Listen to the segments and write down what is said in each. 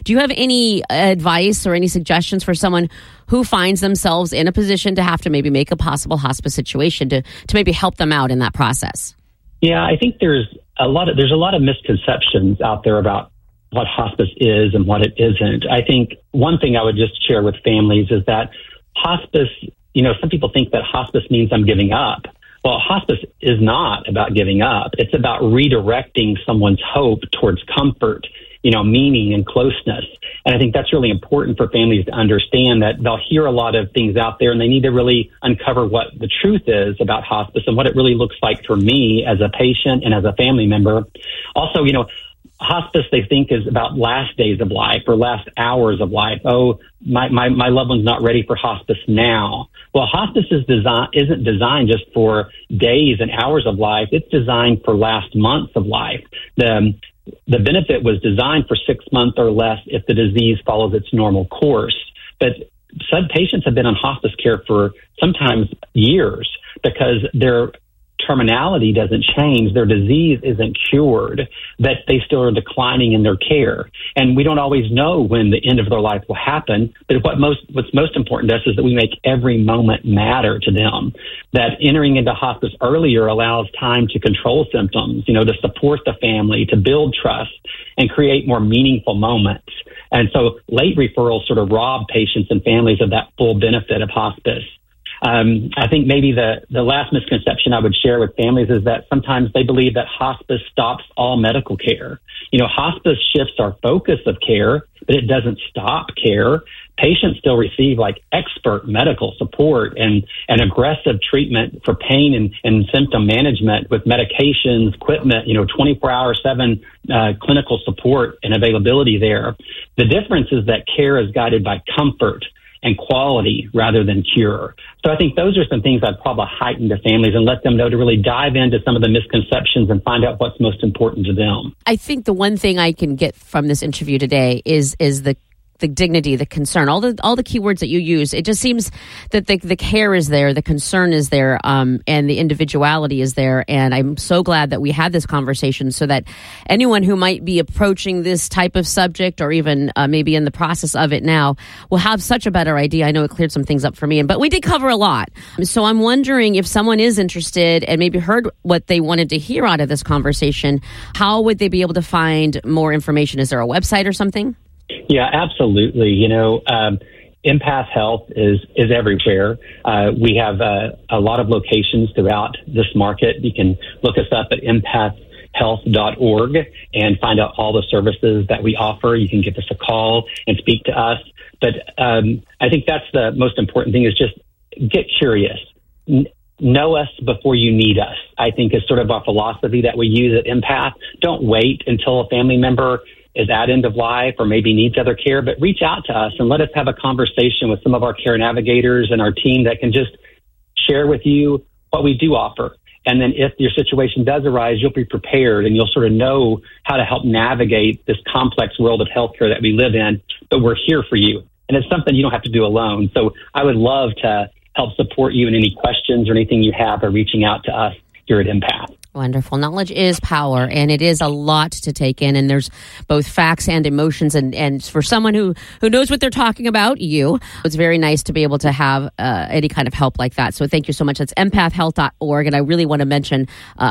Do you have any advice or any suggestions for someone who finds themselves in a position to have to maybe make a possible hospice situation to maybe help them out in that process? Yeah, I think there's a lot of misconceptions out there about what hospice is and what it isn't. I think one thing I would just share with families is that hospice, some people think that hospice means I'm giving up. Well, hospice is not about giving up. It's about redirecting someone's hope towards comfort, meaning and closeness. And I think that's really important for families to understand, that they'll hear a lot of things out there and they need to really uncover what the truth is about hospice and what it really looks like for me as a patient and as a family member. Also, hospice they think is about last days of life or last hours of life. Oh, my loved one's not ready for hospice now. Well, hospice isn't designed just for days and hours of life. It's designed for last months of life. The benefit was designed for 6 months or less if the disease follows its normal course. But some patients have been on hospice care for sometimes years because their terminality doesn't change, their disease isn't cured, that they still are declining in their care. And we don't always know when the end of their life will happen, but what's most important to us is that we make every moment matter to them, that entering into hospice earlier allows time to control symptoms, to support the family, to build trust, and create more meaningful moments. And so late referrals sort of rob patients and families of that full benefit of hospice. I think maybe the last misconception I would share with families is that sometimes they believe that hospice stops all medical care. Hospice shifts our focus of care, but it doesn't stop care. Patients still receive expert medical support and aggressive treatment for pain and symptom management with medications, equipment, 24/7 clinical support and availability there. The difference is that care is guided by comfort and quality rather than cure. So I think those are some things I'd probably heighten to families and let them know to really dive into some of the misconceptions and find out what's most important to them. I think the one thing I can get from this interview today is the dignity, the concern, all the key words that you use. It just seems that the care is there, the concern is there, and the individuality is there. And I'm so glad that we had this conversation so that anyone who might be approaching this type of subject or even maybe in the process of it now will have such a better idea. I know it cleared some things up for me, but we did cover a lot. So I'm wondering if someone is interested and maybe heard what they wanted to hear out of this conversation, how would they be able to find more information? Is there a website or something? Yeah, absolutely. Empath Health is everywhere. We have a lot of locations throughout this market. You can look us up at empathhealth.org and find out all the services that we offer. You can give us a call and speak to us. But I think that's the most important thing, is just get curious. Know us before you need us, I think, is sort of our philosophy that we use at Empath. Don't wait until a family member is at end of life or maybe needs other care, but reach out to us and let us have a conversation with some of our care navigators and our team that can just share with you what we do offer. And then if your situation does arise, you'll be prepared and you'll sort of know how to help navigate this complex world of healthcare that we live in, but we're here for you. And it's something you don't have to do alone. So I would love to help support you in any questions or anything you have by reaching out to us here at Empath. Wonderful. Knowledge is power, and it is a lot to take in, and there's both facts and emotions, and for someone who knows what they're talking about, it's very nice to be able to have any kind of help like that. So thank you so much. That's empathhealth.org, and I really want to mention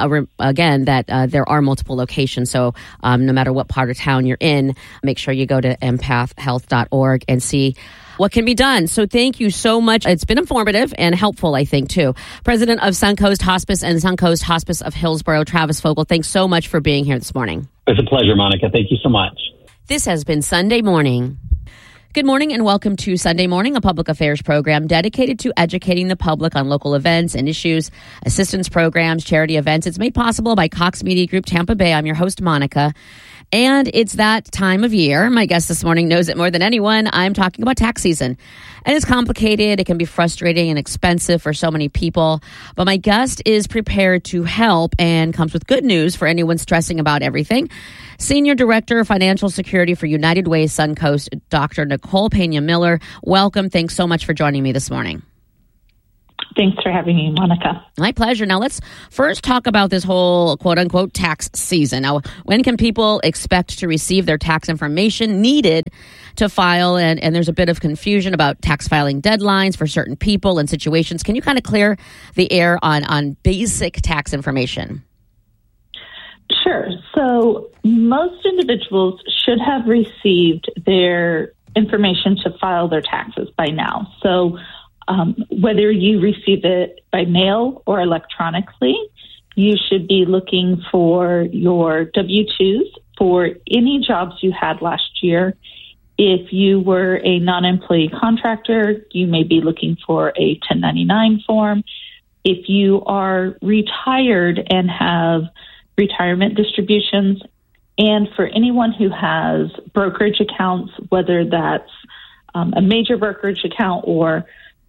again that there are multiple locations, so no matter what part of town you're in, make sure you go to empathhealth.org and see what can be done. So thank you so much. It's been informative and helpful, I think, too. President of Suncoast Hospice and Suncoast Hospice of Hillsborough, Travis Fogel, thanks so much for being here this morning. It's a pleasure, Monica. Thank you so much. This has been Sunday Morning. Good morning and welcome to Sunday Morning, a public affairs program dedicated to educating the public on local events and issues, assistance programs, charity events. It's made possible by Cox Media Group Tampa Bay. I'm your host, Monica. And it's that time of year. My guest this morning knows it more than anyone. I'm talking about tax season. And it's complicated. It can be frustrating and expensive for so many people. But my guest is prepared to help and comes with good news for anyone stressing about everything. Senior Director of Financial Security for United Way Suncoast, Dr. Nicole Pena Miller. Welcome. Thanks so much for joining me this morning. Thanks for having me, Monica. My pleasure. Now, let's first talk about this whole quote-unquote tax season. Now, when can people expect to receive their tax information needed to file? And there's a bit of confusion about tax filing deadlines for certain people and situations. Can you kind of clear the air on basic tax information? Sure. So most individuals should have received their information to file their taxes by now. So whether you receive it by mail or electronically, you should be looking for your W-2s for any jobs you had last year. If you were a non-employee contractor, you may be looking for a 1099 form. If you are retired and have retirement distributions, and for anyone who has brokerage accounts, whether that's a major brokerage account or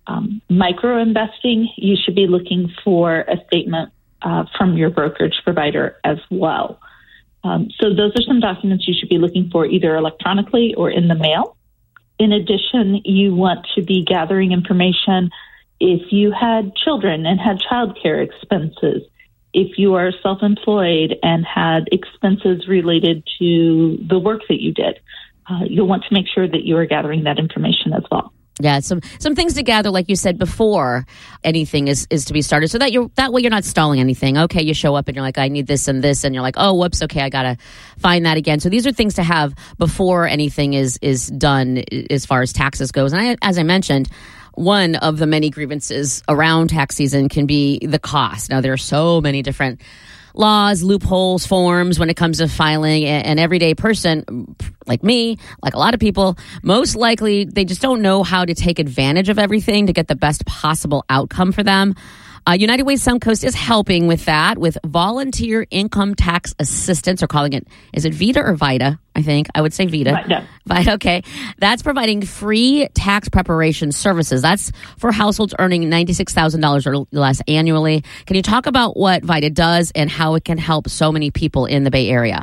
micro investing, you should be looking for a statement from your brokerage provider as well. So those are some documents you should be looking for either electronically or in the mail. In addition, you want to be gathering information if you had children and had childcare expenses, if you are self-employed and had expenses related to the work that you did. You'll want to make sure that you are gathering that information as well. Yeah, some things to gather, like you said, before anything is to be started, so that way you're not stalling anything. Okay, you show up and you're like, I need this and this, and you're like, oh, whoops, okay, I gotta find that again. So these are things to have before anything is done as far as taxes goes. And as I mentioned, one of the many grievances around tax season can be the cost. Now, there are so many different laws, loopholes, forms when it comes to filing. An everyday person like me, like a lot of people, most likely they just don't know how to take advantage of everything to get the best possible outcome for them. United Way Suncoast is helping with that with volunteer income tax assistance, or calling it, is it VITA or VITA? I think I would say VITA. VITA, okay. That's providing free tax preparation services. That's for households earning $96,000 or less annually. Can you talk about what VITA does and how it can help so many people in the Bay Area?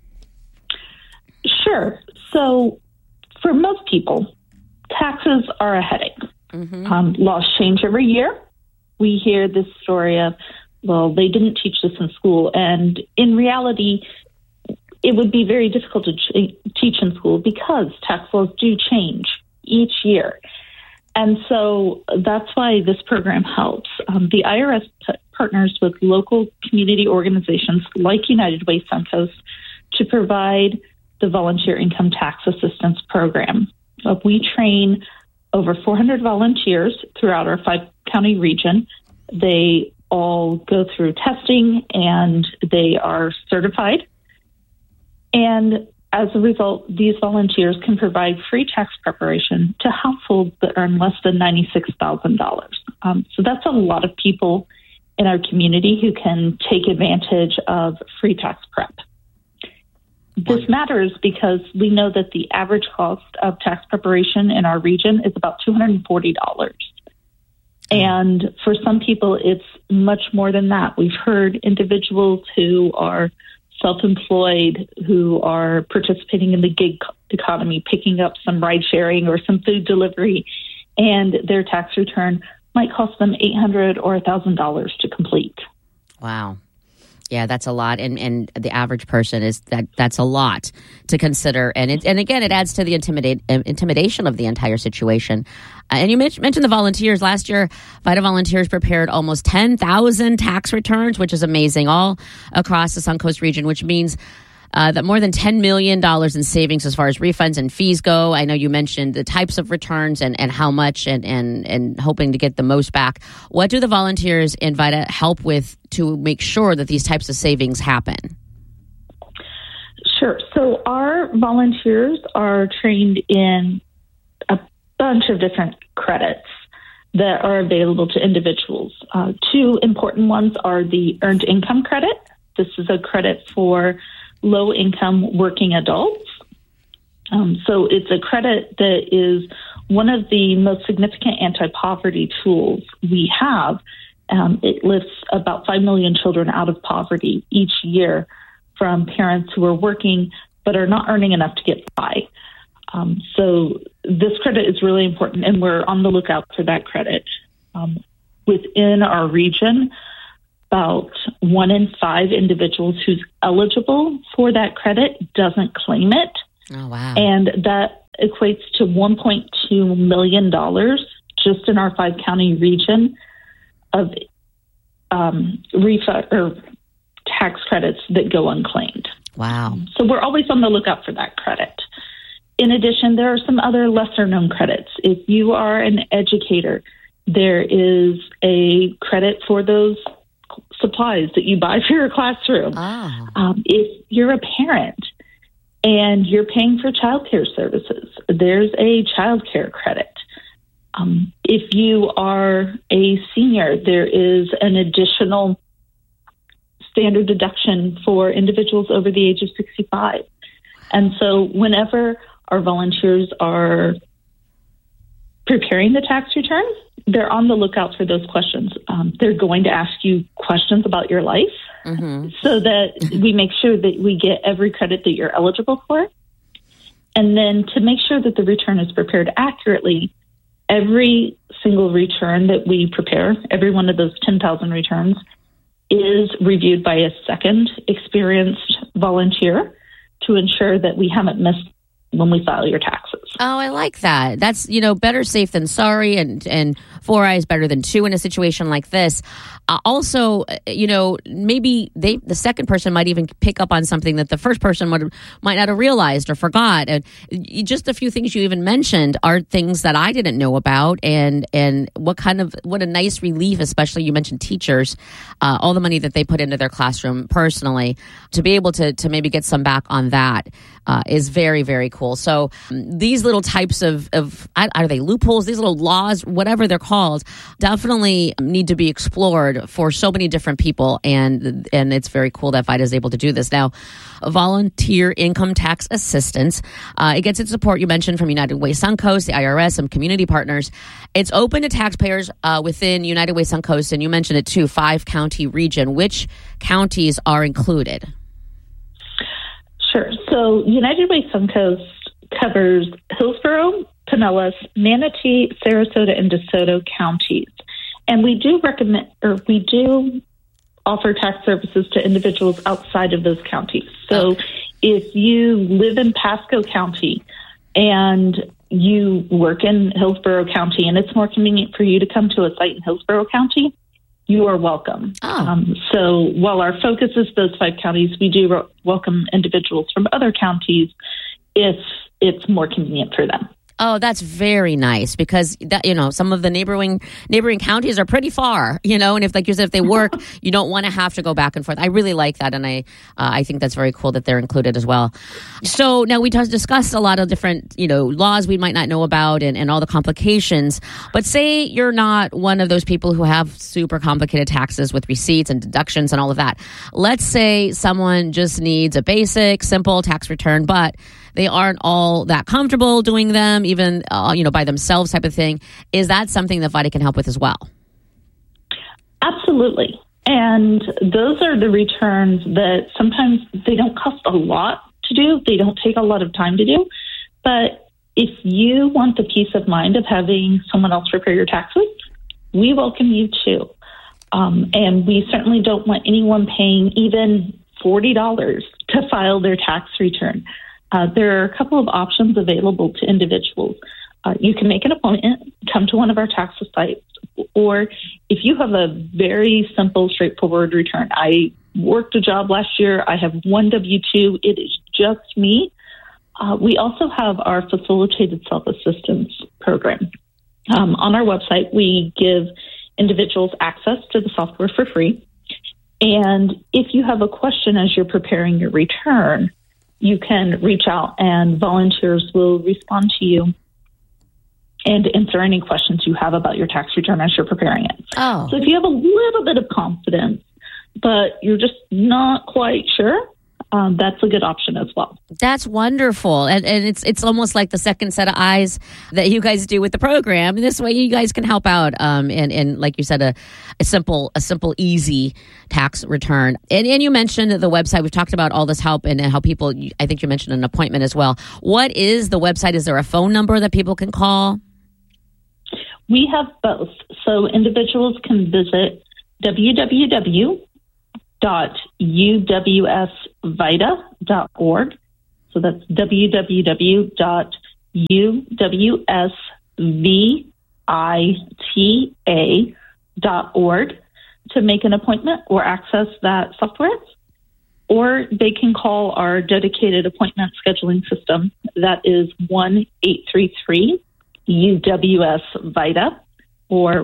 Sure. So for most people, taxes are a headache. Mm-hmm. Laws change every year. We hear this story of, well, they didn't teach this in school. And in reality, it would be very difficult to teach in school because tax laws do change each year. And so that's why this program helps. The IRS partners with local community organizations like United Way Suncoast to provide the Volunteer Income Tax Assistance Program. We train over 400 volunteers throughout our 5-county region. They all go through testing and they are certified. And as a result, these volunteers can provide free tax preparation to households that earn less than $96,000. So that's a lot of people in our community who can take advantage of free tax prep. This matters because we know that the average cost of tax preparation in our region is about $240. And for some people, it's much more than that. We've heard individuals who are self-employed, who are participating in the gig economy, picking up some ride sharing or some food delivery, and their tax return might cost them $800 or $1,000 to complete. Wow. Yeah, that's a lot, and the average person that's a lot to consider, and again, it adds to the intimidation of the entire situation. And you mentioned the volunteers. Last year, VITA volunteers prepared almost 10,000 tax returns, which is amazing, all across the Suncoast region, which means that more than $10 million in savings as far as refunds and fees go. I know you mentioned the types of returns and how much and hoping to get the most back. What do the volunteers in VITA help with to make sure that these types of savings happen? Sure. So our volunteers are trained in a bunch of different credits that are available to individuals. Two important ones are the Earned Income Credit. This is a credit for low-income working adults. So it's a credit that is one of the most significant anti-poverty tools we have. It lifts about 5 million children out of poverty each year from parents who are working but are not earning enough to get by. So this credit is really important, and we're on the lookout for that credit. within our region, about 1 in 5 individuals who's eligible for that credit doesn't claim it. Oh, wow. And that equates to $1.2 million just in our 5-county region of refund or tax credits that go unclaimed. Wow. So we're always on the lookout for that credit. In addition, there are some other lesser known credits. If you are an educator, there is a credit for those supplies that you buy for your classroom. Oh. If you're a parent and you're paying for childcare services, there's a childcare credit. If you are a senior, there is an additional standard deduction for individuals over the age of 65. And so whenever our volunteers are preparing the tax return, they're on the lookout for those questions. They're going to ask you questions about your life so that we make sure that we get every credit that you're eligible for. And then to make sure that the return is prepared accurately, every single return that we prepare, every one of those 10,000 returns, is reviewed by a second experienced volunteer to ensure that we haven't missed when we file your taxes. Oh, I like that. That's, better safe than sorry, and 4 eyes better than 2 in a situation like this. Also, maybe the second person might even pick up on something that the first person might not have realized or forgot. And just a few things you even mentioned are things that I didn't know about, and what a nice relief, especially you mentioned teachers, all the money that they put into their classroom personally, to be able to maybe get some back on that is very, very cool. So these little types of are they loopholes? These little laws, whatever they're called, definitely need to be explored for so many different people, and it's very cool that VITA is able to do this. Now, volunteer income tax assistance, it gets its support, you mentioned, from United Way Suncoast, the IRS, some community partners. It's open to taxpayers within United Way Suncoast, and you mentioned it too, 5-county region. Which counties are included? Sure. So United Way Suncoast covers Hillsborough, Pinellas, Manatee, Sarasota, and DeSoto counties. And we do offer tax services to individuals outside of those counties. So if you live in Pasco County and you work in Hillsborough County and it's more convenient for you to come to a site in Hillsborough County, you are welcome. So while our focus is those 5 counties, we do welcome individuals from other counties if it's more convenient for them. Oh, that's very nice, because that, some of the neighboring counties are pretty far, and if, like you said, if they work, you don't want to have to go back and forth. I really like that, and I think that's very cool that they're included as well. So now we discussed a lot of different, laws we might not know about and all the complications, but say you're not one of those people who have super complicated taxes with receipts and deductions and all of that. Let's say someone just needs a basic, simple tax return, but they aren't all that comfortable doing them, even by themselves, type of thing. Is that something that VITA can help with as well? Absolutely. And those are the returns that sometimes they don't cost a lot to do. They don't take a lot of time to do. But if you want the peace of mind of having someone else prepare your taxes, we welcome you too. And we certainly don't want anyone paying even $40 to file their tax return. There are a couple of options available to individuals. You can make an appointment, come to one of our tax sites, or if you have a very simple, straightforward return. I worked a job last year. I have one W-2. It is just me. We also have our facilitated self-assistance program. On our website, we give individuals access to the software for free. And if you have a question as you're preparing your return, you can reach out and volunteers will respond to you and answer any questions you have about your tax return as you're preparing it. Oh. So if you have a little bit of confidence, but you're just not quite sure, that's a good option as well. That's wonderful. And it's almost like the second set of eyes that you guys do with the program. This way you guys can help out and like you said, a simple, easy tax return. And you mentioned the website. We've talked about all this help and how people, I think you mentioned an appointment as well. What is the website? Is there a phone number that people can call? We have both. So individuals can visit www.uwsvita.org. So that's www.uwsvita.org to make an appointment or access that software. Or they can call our dedicated appointment scheduling system. That is 1-833-UWS-VITA or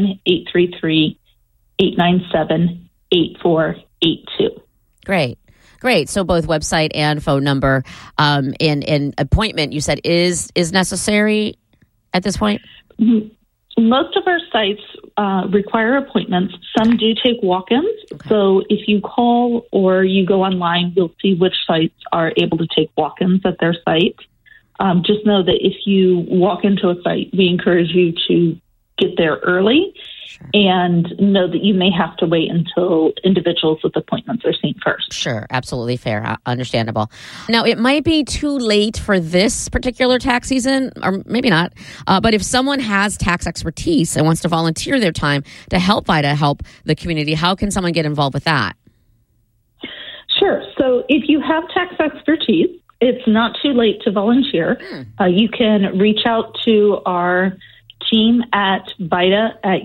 1-833-897-8482. Great. So both website and phone number and appointment, you said, is necessary at this point? Most of our sites require appointments. Some do take walk-ins. Okay. So if you call or you go online, you'll see which sites are able to take walk-ins at their site. Just know that if you walk into a site, we encourage you to get there early. Sure. And know that you may have to wait until individuals with appointments are seen first. Sure, absolutely fair, understandable. Now, it might be too late for this particular tax season, or maybe not, but if someone has tax expertise and wants to volunteer their time to help VITA help the community, how can someone get involved with that? Sure. So if you have tax expertise, it's not too late to volunteer. You can reach out to our team at VITA at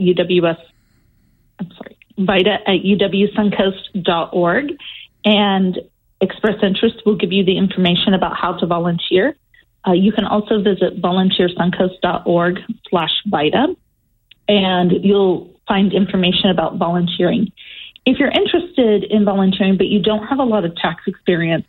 uwsuncoast.org and express interest. We'll give you the information about how to volunteer. You can also visit volunteersuncoast.org/VITA and you'll find information about volunteering. If you're interested in volunteering, but you don't have a lot of tax experience,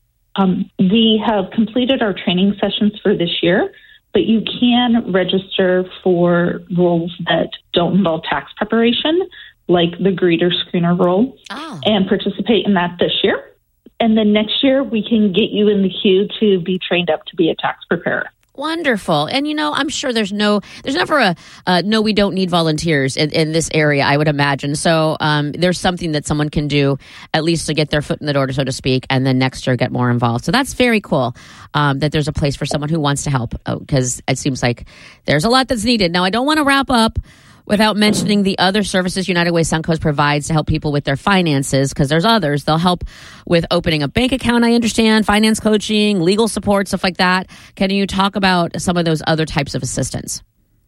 we have completed our training sessions for this year. But you can register for roles that don't involve tax preparation, like the greeter screener role, and participate in that this year. And then next year, we can get you in the queue to be trained up to be a tax preparer. Wonderful. And, I'm sure there's never a no, we don't need volunteers in this area, I would imagine. So there's something that someone can do at least to get their foot in the door, so to speak, and then next year get more involved. So that's very cool that there's a place for someone who wants to help because it seems like there's a lot that's needed. Now, I don't want to wrap up without mentioning the other services United Way Suncoast provides to help people with their finances, because there's others. They'll help with opening a bank account, I understand, finance coaching, legal support, stuff like that. Can you talk about some of those other types of assistance?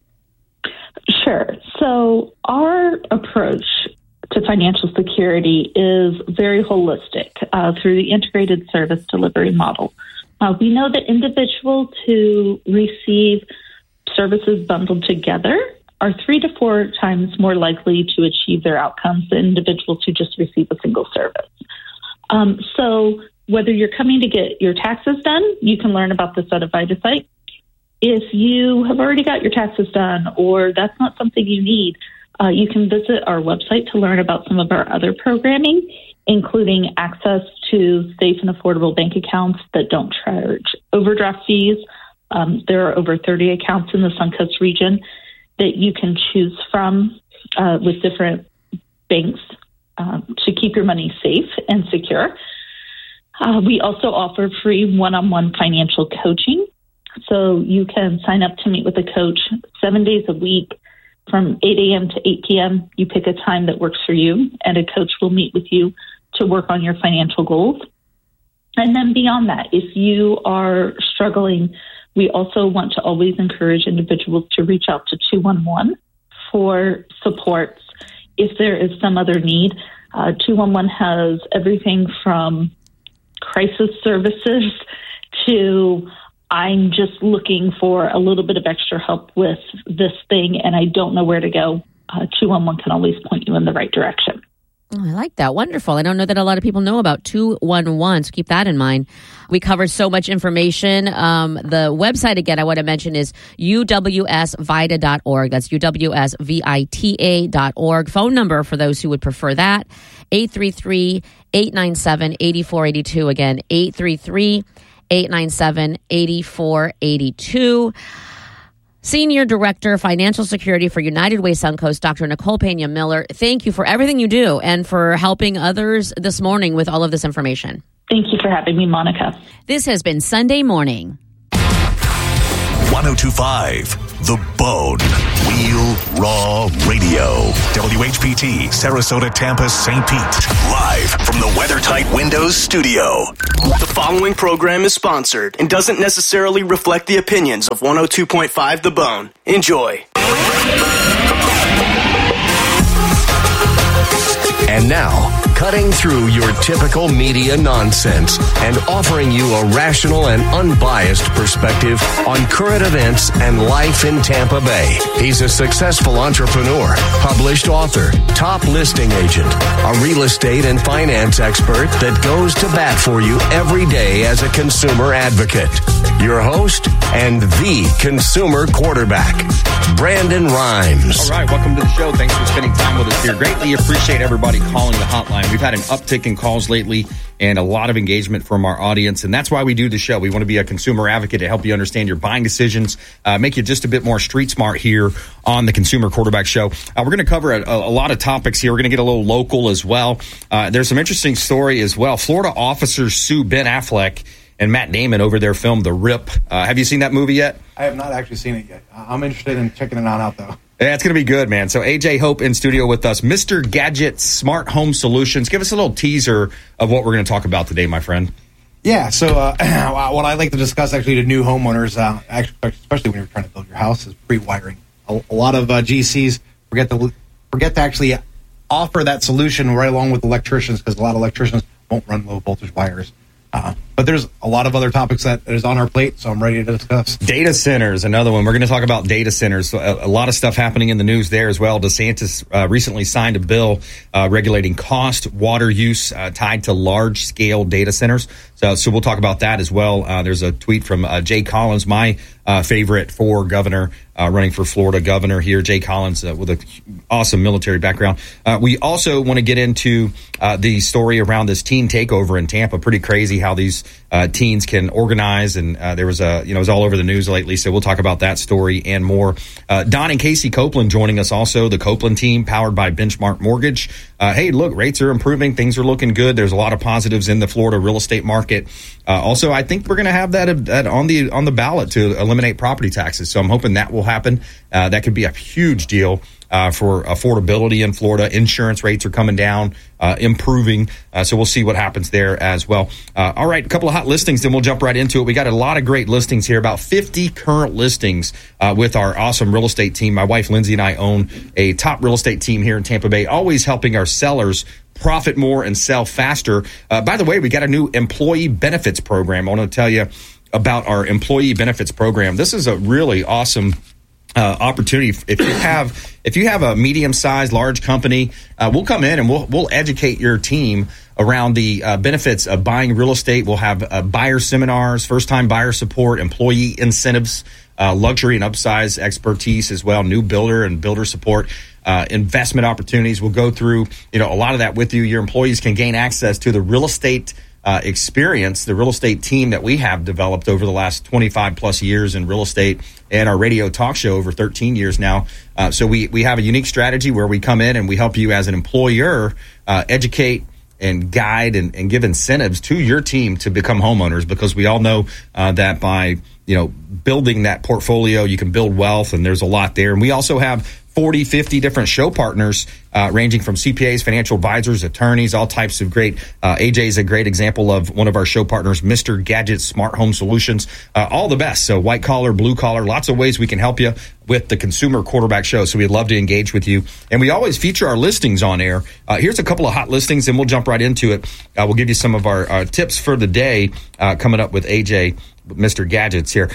Sure. So our approach to financial security is very holistic through the integrated service delivery model. We know that individuals who receive services bundled together are 3 to 4 times more likely to achieve their outcomes than individuals who just receive a single service. So whether you're coming to get your taxes done, you can learn about this at a VITA site. If you have already got your taxes done or that's not something you need, you can visit our website to learn about some of our other programming, including access to safe and affordable bank accounts that don't charge overdraft fees. There are over 30 accounts in the Suncoast region that you can choose from with different banks to keep your money safe and secure. We also offer free one-on-one financial coaching. So you can sign up to meet with a coach 7 days a week from 8 a.m. to 8 p.m. You pick a time that works for you, and a coach will meet with you to work on your financial goals. And then beyond that, if you are struggling, we also want to always encourage individuals to reach out to 211 for supports if there is some other need. 211 has everything from crisis services to I'm just looking for a little bit of extra help with this thing and I don't know where to go. 211 can always point you in the right direction. Oh, I like that. Wonderful. I don't know that a lot of people know about 211, so keep that in mind. We covered so much information. The website, again, I want to mention is uwsvita.org. That's uwsvita.org. Phone number for those who would prefer that, 833-897-8482. Again, 833-897-8482. Senior Director, Financial Security for United Way Suncoast, Dr. Nicole Pena-Miller, thank you for everything you do and for helping others this morning with all of this information. Thank you for having me, Monica. This has been Sunday Morning. 102.5 The Bone. Real Raw Radio. WHPT, Sarasota, Tampa, St. Pete. Live from the WeatherTight Windows studio. The following program is sponsored and doesn't necessarily reflect the opinions of 102.5 The Bone. Enjoy. And now, cutting through your typical media nonsense and offering you a rational and unbiased perspective on current events and life in Tampa Bay. He's a successful entrepreneur, published author, top listing agent, a real estate and finance expert that goes to bat for you every day as a consumer advocate. Your host and the consumer quarterback, Brandon Rhymes. All right, welcome to the show. Thanks for spending time with us here. Greatly appreciate everybody calling the hotline. We've had an uptick in calls lately and a lot of engagement from our audience, and that's why we do the show. We want to be a consumer advocate to help you understand your buying decisions, make you just a bit more street smart here on the Consumer Quarterback Show. We're going to cover a lot of topics here. We're going to get a little local as well. There's some interesting story as well. Florida officers sue Ben Affleck and Matt Damon over their film, The Rip. Have you seen that movie yet? I have not actually seen it yet. I'm interested in checking it out, though. Yeah, it's going to be good, man. So AJ Hope in studio with us. Mr. Gadget Smart Home Solutions. Give us a little teaser of what we're going to talk about today, my friend. Yeah, so what I like to discuss actually to new homeowners, especially when you're trying to build your house, is pre-wiring. A lot of GCs forget to actually offer that solution right along with electricians, because a lot of electricians won't run low voltage wires. But there's a lot of other topics that is on our plate, so I'm ready to discuss. Data centers, another one. We're going to talk about data centers. A lot of stuff happening in the news there as well. DeSantis recently signed a bill regulating cost water use tied to large-scale data centers. So we'll talk about that as well. There's a tweet from Jay Collins, my favorite for governor, running for Florida governor here. Jay Collins with an awesome military background. We also want to get into the story around this teen takeover in Tampa. Pretty crazy how these teens can organize, and there was it was all over the news lately. So we'll talk about that story and more. Don and Casey Copeland joining us also. The Copeland team, powered by Benchmark Mortgage. Hey, look, rates are improving. Things are looking good. There's a lot of positives in the Florida real estate market. Also, I think we're going to have that on the ballot to eliminate property taxes. So I'm hoping that will happen. That could be a huge deal for affordability in Florida. Insurance rates are coming down, improving. So we'll see what happens there as well. All right, a couple of hot listings, then we'll jump right into it. We got a lot of great listings here, about 50 current listings with our awesome real estate team. My wife, Lindsay, and I own a top real estate team here in Tampa Bay, always helping our sellers profit more and sell faster. By the way, we got a new employee benefits program. I want to tell you about our employee benefits program. This is a really awesome opportunity. If you have a medium-sized, large company, we'll come in and we'll educate your team around the benefits of buying real estate. We'll have buyer seminars, first-time buyer support, employee incentives, luxury and upsize expertise as well, new builder and builder support, investment opportunities. We'll go through a lot of that with you. Your employees can gain access to the real estate experience, the real estate team that we have developed over the last 25 plus years in real estate, and our radio talk show over 13 years now. So we have a unique strategy where we come in and we help you as an employer educate and guide and give incentives to your team to become homeowners, because we all know that by building that portfolio, you can build wealth, and there's a lot there. And we also have 40, 50 different show partners, ranging from CPAs, financial advisors, attorneys, all types of great. AJ is a great example of one of our show partners, Mr. Gadget Smart Home Solutions. All the best. So white collar, blue collar, lots of ways we can help you with the Consumer Quarterback Show. So we'd love to engage with you. And we always feature our listings on air. Here's a couple of hot listings, and we'll jump right into it. We'll give you some of our tips for the day coming up with AJ, Mr. Gadgets here.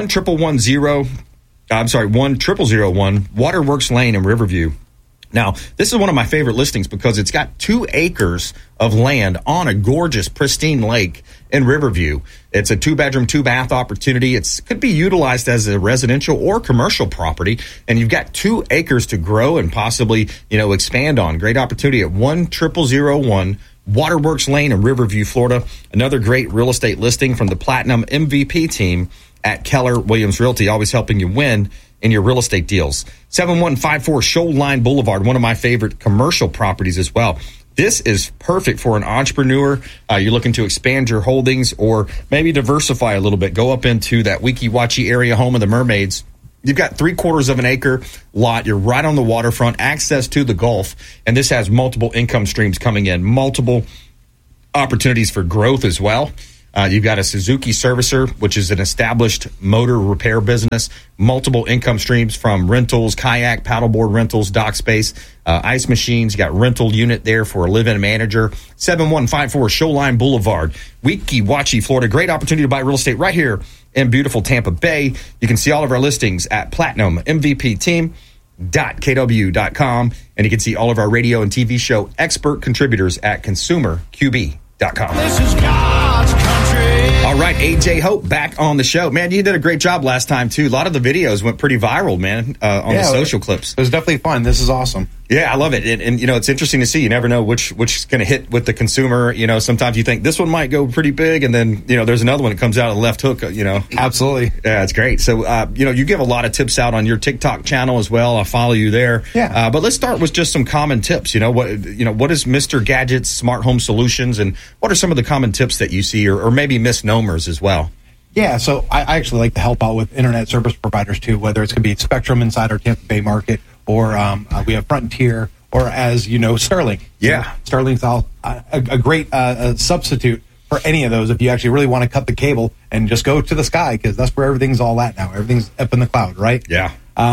10001 Waterworks Lane in Riverview. Now, this is one of my favorite listings because it's got 2 acres of land on a gorgeous, pristine lake in Riverview. It's a 2-bedroom, 2-bath opportunity. It could be utilized as a residential or commercial property, and you've got 2 acres to grow and possibly, expand on. Great opportunity at 10001 Waterworks Lane in Riverview, Florida. Another great real estate listing from the Platinum MVP team at Keller Williams Realty, always helping you win in your real estate deals. 7154 Shoreline Boulevard, one of my favorite commercial properties as well. This is perfect for an entrepreneur. You're looking to expand your holdings or maybe diversify a little bit. Go up into that Weeki Wachee area, home of the Mermaids. You've got 3/4 of an acre lot. You're right on the waterfront, access to the Gulf, and this has multiple income streams coming in, multiple opportunities for growth as well. You've got a Suzuki Servicer, which is an established motor repair business, multiple income streams from rentals, kayak, paddleboard rentals, dock space, ice machines. You got rental unit there for a live-in manager. 7154 Shoreline Boulevard, Weeki Wachee, Florida. Great opportunity to buy real estate right here in beautiful Tampa Bay. You can see all of our listings at PlatinumMVPTeam.kw.com, and you can see all of our radio and TV show expert contributors at ConsumerQB.com. This is God's country. All right, AJ Hope back on the show. Man, you did a great job last time, too. A lot of the videos went pretty viral, man, on the social clips. It was definitely fun. This is awesome. Yeah, I love it. And you know, it's interesting to see. You never know which is going to hit with the consumer. You know, sometimes you think this one might go pretty big, and then, you know, there's another one that comes out of the left hook, you know. Absolutely. Yeah, it's great. So, you know, you give a lot of tips out on your TikTok channel as well. I follow you there. Yeah. But let's start with just some common tips. You know, what is Mr. Gadget's Smart Home Solutions, and what are some of the common tips that you see, or maybe misnomers as well? Yeah, so I actually like to help out with internet service providers, too, whether it's going to be Spectrum inside our Tampa Bay market, or we have Frontier, or, as you know, Starlink. Yeah. Starlink's a great substitute for any of those if you actually really want to cut the cable and just go to the sky, because that's where everything's all at now. Everything's up in the cloud, right? Yeah.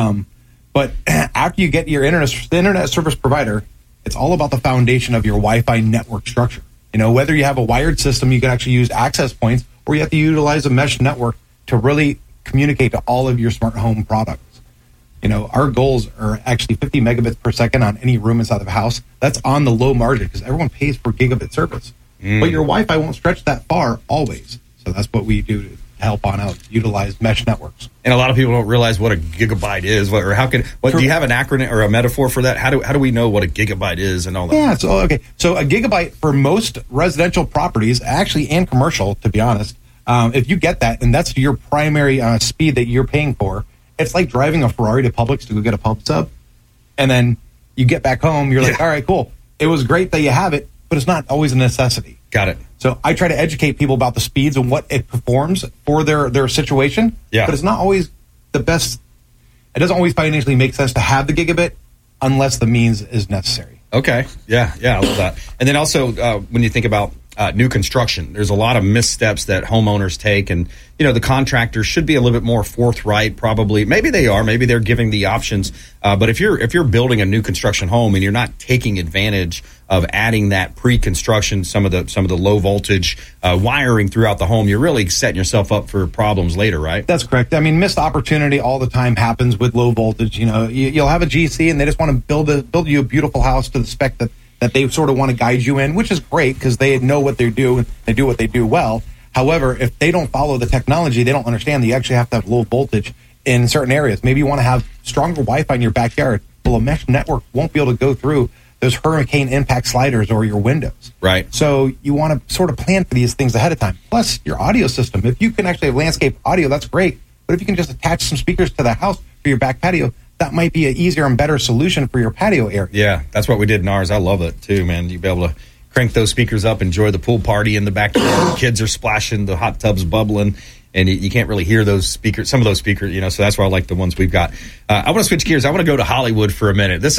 But after you get your internet service provider, it's all about the foundation of your Wi-Fi network structure. You know, whether you have a wired system, you can actually use access points, or you have to utilize a mesh network to really communicate to all of your smart home products. You know, our goals are actually 50 megabits per second on any room inside of a house. That's on the low margin because everyone pays for gigabit service. But your Wi-Fi won't stretch that far always. So that's what we do to help on out, utilize mesh networks. And a lot of people don't realize what a gigabyte is, do you have an acronym or a metaphor for that? How do we know what a gigabyte is and all that? Yeah, so a gigabyte for most residential properties, actually, and commercial, to be honest, if you get that and that's your primary speed that you're paying for, it's like driving a Ferrari to Publix to go get a pub sub, and then you get back home, you're like, all right, cool. It was great that you have it, but it's not always a necessity. Got it. So I try to educate people about the speeds and what it performs for their situation. Yeah. But it's not always the best. It doesn't always financially make sense to have the gigabit unless the means is necessary. Okay. Yeah, I love that. And then also, when you think about new construction, there's a lot of missteps that homeowners take, and you know, the contractors should be a little bit more forthright. Probably, maybe they are. Maybe they're giving the options. But if you're building a new construction home and you're not taking advantage of adding that pre-construction, some of the low voltage wiring throughout the home, you're really setting yourself up for problems later, right? That's correct. I mean, missed opportunity all the time happens with low voltage. You know, you'll have a GC and they just want to build you a beautiful house to the spec that they sort of want to guide you in, which is great because they know what they do and they do what they do well. However, if they don't follow the technology, they don't understand that you actually have to have low voltage in certain areas. Maybe you want to have stronger Wi-Fi in your backyard. Well, a mesh network won't be able to go through those hurricane impact sliders or your windows. Right. So you want to sort of plan for these things ahead of time. Plus, your audio system. If you can actually have landscape audio, that's great. But if you can just attach some speakers to the house for your back patio, that might be an easier and better solution for your patio area. Yeah, that's what we did in ours. I love it, too, man. You'll be able to crank those speakers up, enjoy the pool party in the backyard. Kids are splashing, the hot tub's bubbling, and you can't really hear those speakers, some of those speakers, you know, so that's why I like the ones we've got. I want to switch gears. I want to go to Hollywood for a minute. This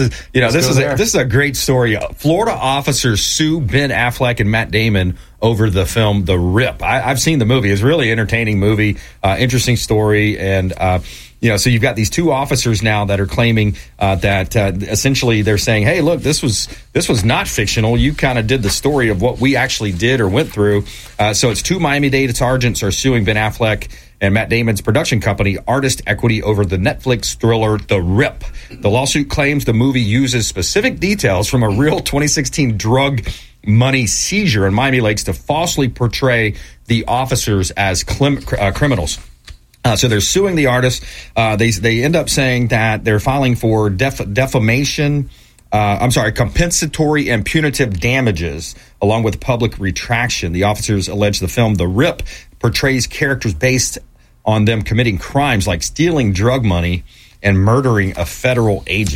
is a great story. Florida officers sue Ben Affleck and Matt Damon over the film The Rip. I've seen the movie. It's a really entertaining movie, interesting story, and you know, so you've got these two officers now that are claiming that essentially they're saying, hey, look, this was not fictional. You kind of did the story of what we actually did or went through. So it's two Miami-Dade sergeants are suing Ben Affleck and Matt Damon's production company, Artist Equity, over the Netflix thriller The Rip. The lawsuit claims the movie uses specific details from a real 2016 drug money seizure in Miami Lakes to falsely portray the officers as criminals. So they're suing the artists. They end up saying that they're filing for defamation. Compensatory and punitive damages, along with public retraction. The officers allege the film The Rip portrays characters based on them committing crimes like stealing drug money and murdering a federal agent.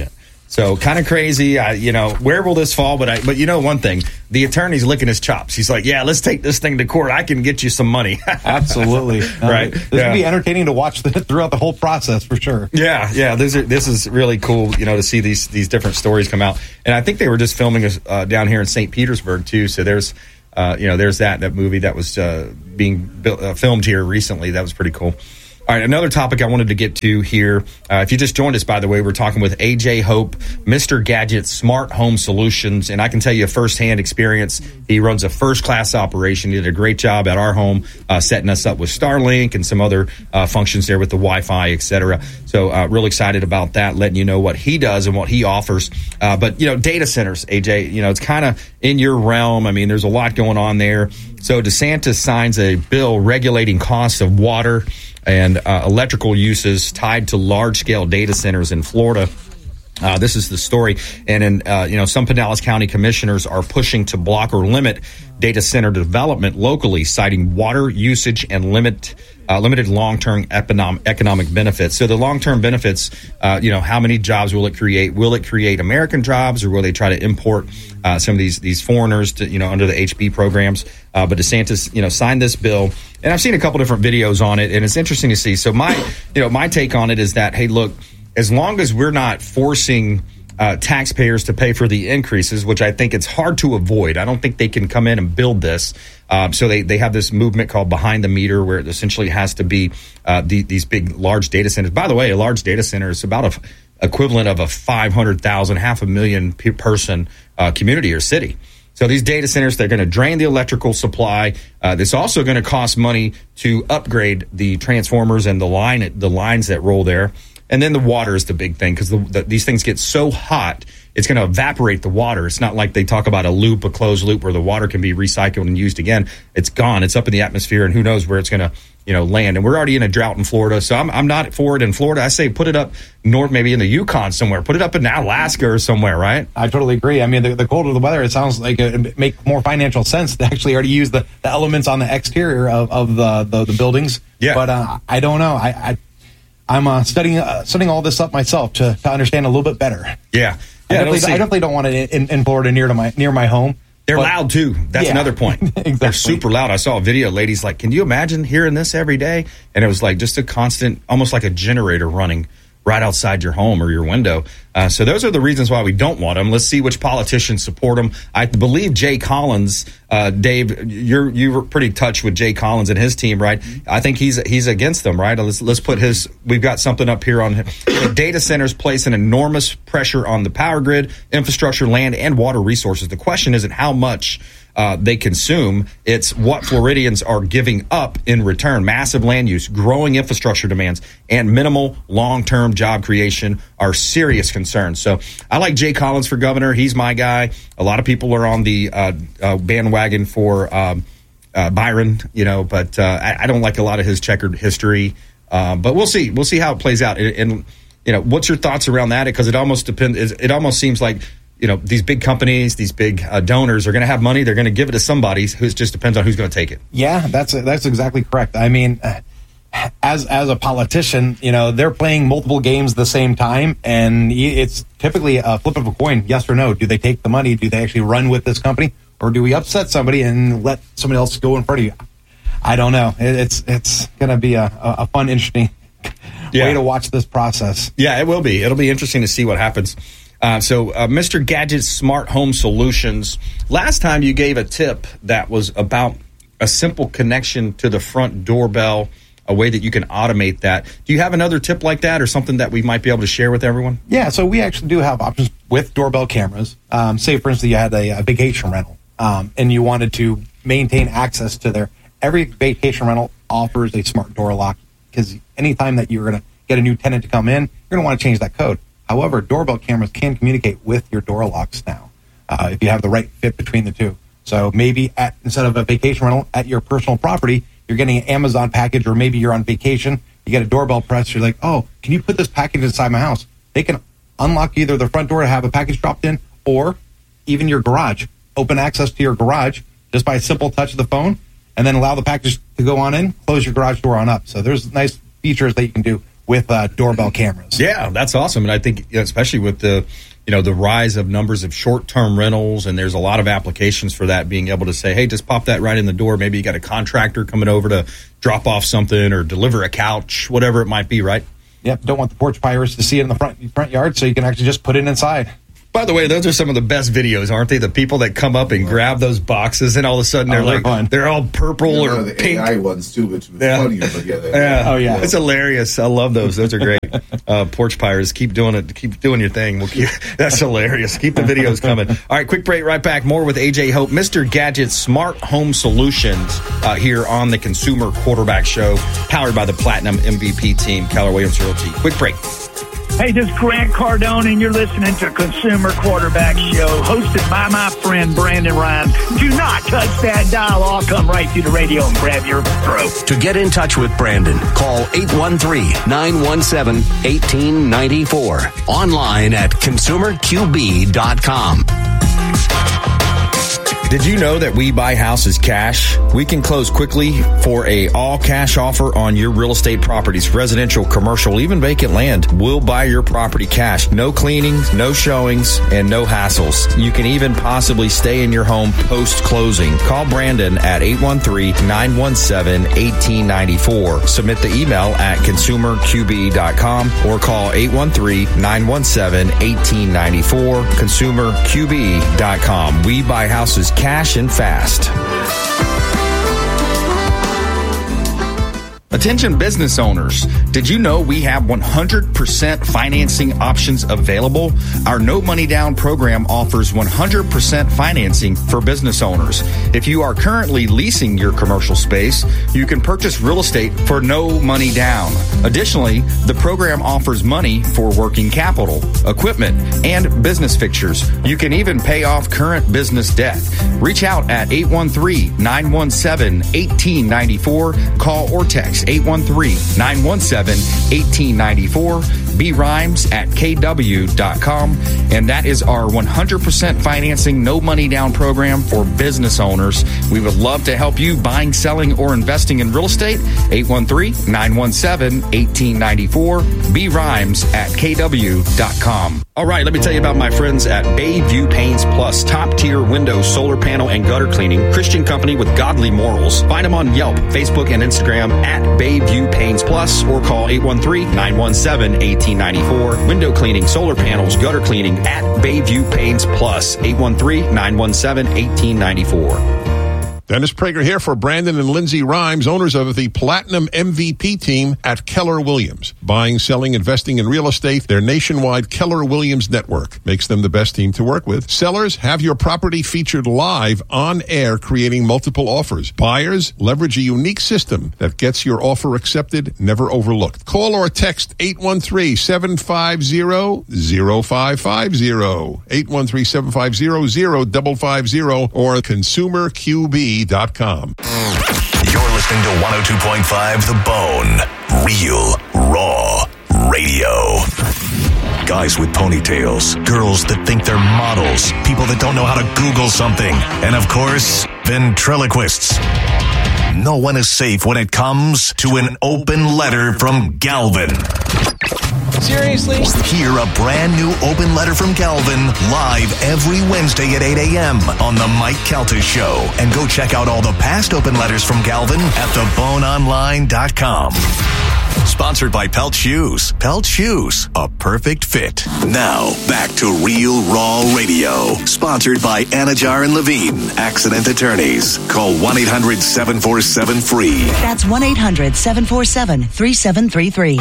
So kind of crazy. Where will this fall? But you know one thing, the attorney's licking his chops. He's like, yeah, let's take this thing to court. I can get you some money. Absolutely. Right. This would be entertaining to watch throughout the whole process for sure. Yeah. This is really cool, to see these different stories come out. And I think they were just filming down here in St. Petersburg too. So there's, there's that movie that was being filmed here recently. That was pretty cool. All right, another topic I wanted to get to here. If you just joined us, by the way, we're talking with AJ Hope, Mr. Gadget Smart Home Solutions, and I can tell you a firsthand experience. He runs a first-class operation. He did a great job at our home, setting us up with Starlink and some other functions there with the Wi-Fi, et cetera. So real excited about that, letting you know what he does and what he offers. But data centers, AJ, it's kind of in your realm. I mean, there's a lot going on there. So DeSantis signs a bill regulating costs of water and electrical uses tied to large-scale data centers in Florida. This is the story. And in, some Pinellas County commissioners are pushing to block or limit data center development locally, citing water usage and limited long-term economic benefits. So the long-term benefits, how many jobs will it create? Will it create American jobs, or will they try to import some of these foreigners to, under the HB programs? But DeSantis, signed this bill, and I've seen a couple different videos on it, and it's interesting to see. So my take on it is that, hey, look, as long as we're not forcing taxpayers to pay for the increases, which I think it's hard to avoid. I don't think they can come in and build this. So they have this movement called behind the meter, where it essentially has to be these big, large data centers. By the way, a large data center is about equivalent of a 500,000, 500,000 person community or city. So these data centers, they're going to drain the electrical supply. It's also going to cost money to upgrade the transformers and the lines that roll there. And then the water is the big thing, because these things get so hot, it's going to evaporate the water. It's not like they talk about a closed loop where the water can be recycled and used again. It's gone. It's up in the atmosphere, and who knows where it's going to land. And we're already in a drought in Florida, so I'm not for it in Florida. I say put it up north, maybe in the Yukon somewhere. Put it up in Alaska or somewhere, right? I totally agree. I mean, the colder the weather, it sounds like it would make more financial sense to actually already use the elements on the exterior of the buildings. Yeah. But I don't know. I'm studying all this up myself to understand a little bit better. Yeah. I definitely don't want it in Florida near my home. They're loud too. That's another point. Exactly. They're super loud. I saw a video, ladies, like, can you imagine hearing this every day? And it was like just a constant, almost like a generator running right outside your home or your window. So those are the reasons why we don't want them. Let's see which politicians support them. I believe Jay Collins, Dave, you were pretty touched with Jay Collins and his team, right? I think he's against them, right? Let's put we've got something up here on data centers place an enormous pressure on the power grid, infrastructure, land, and water resources. The question isn't how much they consume. It's what Floridians are giving up in return. Massive land use, growing infrastructure demands, and minimal long-term job creation are serious concerns. So I like Jay Collins for governor. He's my guy. A lot of people are on the bandwagon for Byron, but I don't like a lot of his checkered history. But we'll see. We'll see how it plays out. And what's your thoughts around that? Because it almost depends. It almost seems like these big companies, these big donors are going to have money. They're going to give it to somebody. It just depends on who's going to take it. Yeah, that's exactly correct. I mean, as a politician, they're playing multiple games at the same time, and it's typically a flip of a coin, yes or no. Do they take the money? Do they actually run with this company, or do we upset somebody and let somebody else go in front of you? I don't know. It's going to be a fun, interesting way to watch this process. Yeah, it will be. It'll be interesting to see what happens. So Mr. Gadget Smart Home Solutions, last time you gave a tip that was about a simple connection to the front doorbell, a way that you can automate that. Do you have another tip like that, or something that we might be able to share with everyone? Yeah, so we actually do have options with doorbell cameras. Say, for instance, you had a vacation rental, and you wanted to maintain access to every vacation rental offers a smart door lock, because anytime that you're going to get a new tenant to come in, you're going to want to change that code. However, doorbell cameras can communicate with your door locks now, if you have the right fit between the two. So maybe instead of a vacation rental at your personal property, you're getting an Amazon package, or maybe you're on vacation, you get a doorbell press, you're like, oh, can you put this package inside my house? They can unlock either the front door to have a package dropped in, or even your garage. Open access to your garage just by a simple touch of the phone, and then allow the package to go on in, close your garage door on up. So there's nice features that you can do with doorbell cameras. Yeah, that's awesome. And I think, especially with the the rise of numbers of short-term rentals, and there's a lot of applications for that, being able to say, hey, just pop that right in the door. Maybe you got a contractor coming over to drop off something or deliver a couch, whatever it might be, right? Yep, don't want the porch pirates to see it in the front yard, so you can actually just put it inside. By the way, those are some of the best videos, aren't they? The people that come up and grab those boxes, and all of a sudden they're all purple or the pink. AI ones too, which was funnier. But Oh yeah, it's hilarious. I love those. Those are great. Porch pirates, keep doing it. Keep doing your thing. That's hilarious. Keep the videos coming. All right, quick break. Right back. More with AJ Hope, Mr. Gadget Smart Home Solutions, here on the Consumer Quarterback Show, powered by the Platinum MVP team, Keller Williams Realty. Quick break. Hey, this is Grant Cardone, and you're listening to Consumer Quarterback Show, hosted by my friend Brandon Rhymes. Do not touch that dial. I'll come right through the radio and grab your throat. To get in touch with Brandon, call 813-917-1894. Online at consumerqb.com. Did you know that we buy houses cash? We can close quickly for a all cash offer on your real estate properties, residential, commercial, even vacant land. We'll buy your property cash. No cleanings, no showings, and no hassles. You can even possibly stay in your home post-closing. Call Brandon at 813-917-1894. Submit the email at consumerqb.com or call 813-917-1894. consumerqb.com. We buy houses cash and fast. Attention business owners, did you know we have 100% financing options available? Our no money down program offers 100% financing for business owners. If you are currently leasing your commercial space, you can purchase real estate for no money down. Additionally, the program offers money for working capital, equipment, and business fixtures. You can even pay off current business debt. Reach out at 813-917-1894. Call or text 813-917-1894. brimes@kw.com. And that is our 100% financing, no money down program for business owners. We would love to help you buying, selling, or investing in real estate. 813-917-1894. brimes@kw.com. All right, let me tell you about my friends at Bayview Paints Plus, top-tier window, solar panel, and gutter cleaning, Christian company with godly morals. Find them on Yelp, Facebook, and Instagram at Bayview Paints Plus, or call 813-917-1894. Window cleaning, solar panels, gutter cleaning at Bayview Paints Plus, 813-917-1894. Dennis Prager here for Brandon and Lindsay Rhymes, owners of the Platinum MVP team at Keller Williams. Buying, selling, investing in real estate, their nationwide Keller Williams network makes them the best team to work with. Sellers, have your property featured live on air, creating multiple offers. Buyers, leverage a unique system that gets your offer accepted, never overlooked. Call or text 813-750-0550, 813-750-0550, or consumerqb.com. You're listening to 102.5 The Bone. Real, raw radio. Guys with ponytails, girls that think they're models, people that don't know how to Google something, and of course, ventriloquists. No one is safe when it comes to an open letter from Galvin. Seriously? Hear a brand new open letter from Galvin live every Wednesday at 8 a.m. on the Mike Calta Show. And go check out all the past open letters from Galvin at theboneonline.com. Sponsored by Pelt Shoes. Pelt Shoes, a perfect fit. Now, back to Real Raw Radio. Sponsored by Anajar and Levine, accident attorneys. Call 1-800-747-FREE. That's 1-800-747-3733.